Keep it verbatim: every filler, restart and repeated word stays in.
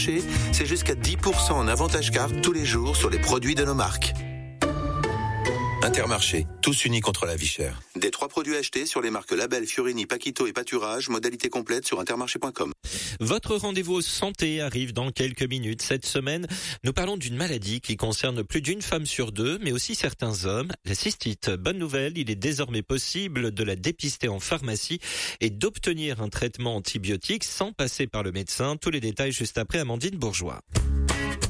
C'est jusqu'à dix pour cent en avantage carte tous les jours sur les produits de nos marques. Intermarché, tous unis contre la vie chère. Des trois produits achetés sur les marques Label, Fiorini, Paquito et Pâturage, modalité complète sur intermarché point com. Votre rendez-vous santé arrive dans quelques minutes. Cette semaine, nous parlons d'une maladie qui concerne plus d'une femme sur deux, mais aussi certains hommes, la cystite. Bonne nouvelle, il est désormais possible de la dépister en pharmacie et d'obtenir un traitement antibiotique sans passer par le médecin. Tous les détails juste après Amandine Bourgeois.